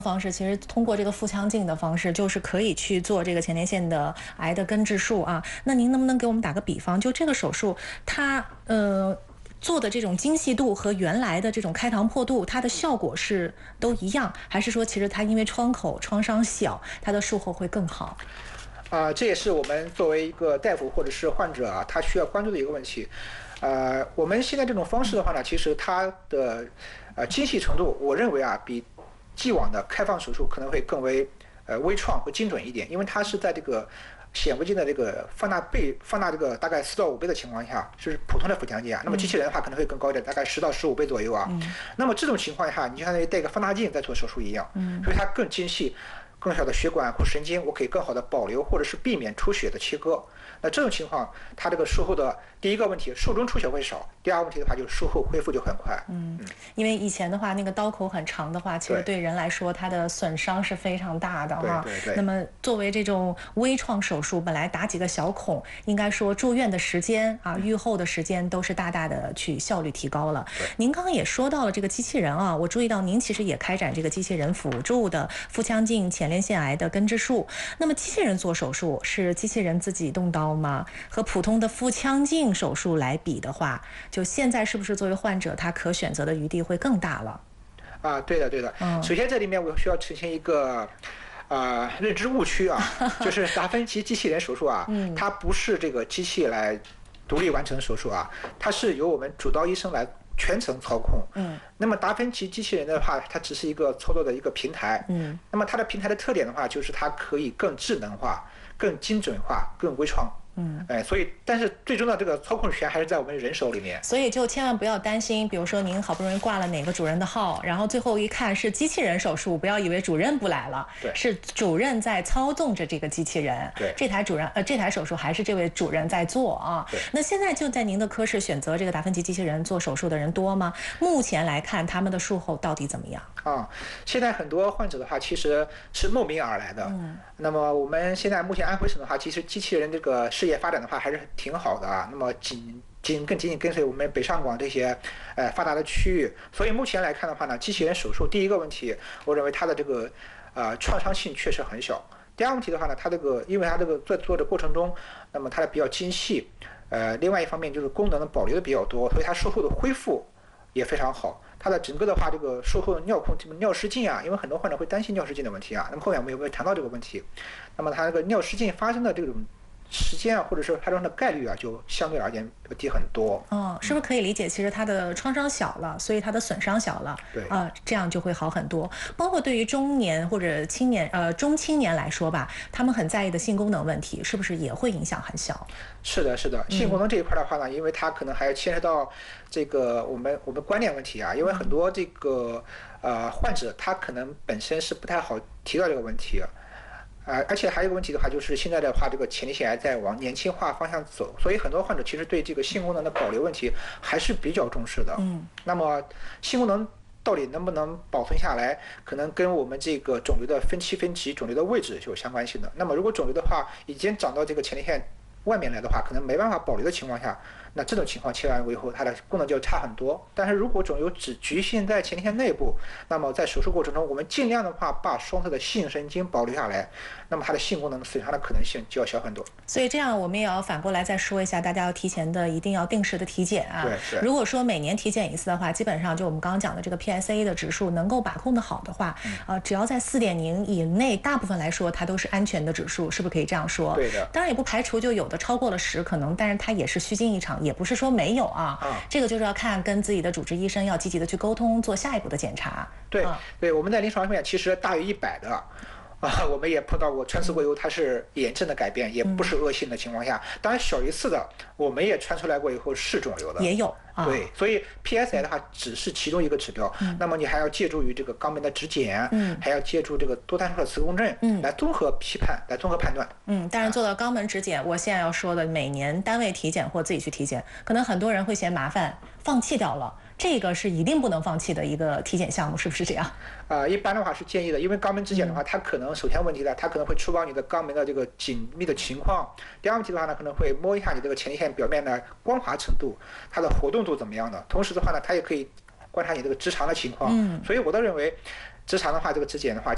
方式其实通过这个腹腔镜的方式，就是可以去做这个前列腺的癌的根治术啊。那您能不能给我们打个比方，就这个手术它做的这种精细度和原来的这种开膛破肚，它的效果是都一样，还是说其实它因为创伤小，它的术后会更好？ 这也是我们作为一个大夫或者是患者啊，他需要关注的一个问题。我们现在这种方式的话呢，其实它的精细程度，我认为啊，比既往的开放手术可能会更为微创和精准一点，因为它是在这个显微镜的这个放大这个大概4到5倍的情况下，是普通的腹腔镜啊。那么机器人的话可能会更高一点，大概10到15倍左右啊。那么这种情况下，你就相当于带一个放大镜在做手术一样，所以它更精细。更小的血管或神经，我可以更好的保留或者是避免出血的切割。那这种情况，它这个术后的第一个问题，术中出血会少；第二个问题的话，就是术后恢复就很快。 因为以前的话，那个刀口很长的话，其实对人来说，它的损伤是非常大的哈。 对。 那么作为这种微创手术，本来打几个小孔，应该说住院的时间啊、愈后的时间都是大大的去效率提高了。您刚刚也说到了这个机器人啊，我注意到您其实也开展这个机器人辅助的腹腔镜前列腺癌的根治术。那么机器人做手术是机器人自己动刀吗？和普通的腹腔镜手术来比的话，就现在是不是作为患者他可选择的余地会更大了？ 对的。首先这里面我需要呈现一个认知误区啊，就是达芬奇机器人手术啊，它不是这个机器来独立完成手术啊，它是由我们主刀医生来全程操控。那么达芬奇机器人的话，它只是一个操作的一个平台。那么它的平台的特点的话，就是它可以更智能化、更精准化、更微创。所以，但是最终的这个操控权还是在我们人手里面。 所以就千万不要担心，比如说您好不容易挂了哪个主任的号，然后最后一看是机器人手术，不要以为主任不来了，是主任在操纵着这个机器人。这台手术还是这位主任在做啊。那现在就在您的科室选择这个达芬奇机器人做手术的人多吗？目前来看，他们的术后到底怎么样？ 现在很多患者的话，其实是慕名而来的。那么我们现在目前安徽省的话，其实机器人这个事业发展的话还是挺好的啊。那么紧紧跟随我们北上广这些发达的区域，所以目前来看的话呢，机器人手术第一个问题，我认为它的这个创伤性确实很小。第二个问题的话呢，它这个因为它这个在做的过程中，那么它的比较精细，另外一方面就是功能的保留的比较多，所以它术后的恢复也非常好。它的整个的话，这个术后尿控、尿失禁啊，因为很多患者会担心尿失禁的问题啊。那么后面我们有没有谈到这个问题？那么它这个尿失禁发生的这种时间啊，或者是发生的概率啊，就相对而言低很多。 是不是可以理解，其实它的创伤小了，所以它的损伤小了，这样就会好很多。包括对于中年或者中青年来说吧，他们很在意的性功能问题，是不是也会影响很小？ 是的，性功能这一块的话呢，因为它可能还要牵涉到这个我们观念问题啊，因为很多这个患者他可能本身是不太好提到这个问题。而且还有一个问题的话，就是现在的话，这个前列腺癌在往年轻化方向走，所以很多患者其实对这个性功能的保留问题还是比较重视的。那么性功能到底能不能保存下来，可能跟我们这个肿瘤的分期分级、肿瘤的位置是有相关性的。那么如果肿瘤的话已经长到这个前列腺外面来的话，可能没办法保留的情况下，那这种情况切完以后，它的功能就差很多。但是如果肿瘤只局限在前列腺内部，那么在手术过程中，我们尽量的话把双侧的性神经保留下来，那么它的性功能损伤的可能性就要小很多。 所以这样我们也要反过来再说一下，大家要提前的一定要定时的体检啊。如果说每年体检一次的话，基本上就我们刚刚讲的这个 PSA 的指数能够把控的好的话，只要在4.0以内，大部分来说它都是安全的指数，是不是可以这样说？ 对的。 当然也不排除就有的超过了10可能，但是它也是虚惊一场，也不是说没有啊。这个就是要看跟自己的主治医生要积极的去沟通，做下一步的检查。 对，我们在临床上面其实大于100的。我们也碰到过穿刺过以后它是炎症的改变，也不是恶性的情况下，当然小于4的我们也穿出来过以后是肿瘤的， 也有。 对，所以 PSA 的话只是其中一个指标，那么你还要借助于这个肛门的指检，还要借助这个多单数的磁共振，来综合批判，来综合判断。 但是做到肛门指检，我现在要说的，每年单位体检或自己去体检，可能很多人会嫌麻烦，放弃掉了。这个是一定不能放弃的一个体检项目，是不是这样？ 一般的话是建议的，因为肛门指检的话，它可能首先问题呢，它可能会触碰你的肛门的这个紧密的情况。第二问题的话呢，可能会摸一下你这个前列腺表面的光滑程度，它的活动度怎么样的。同时的话呢，它也可以观察你这个直肠的情况。所以我倒认为，直肠的话，这个指检的话。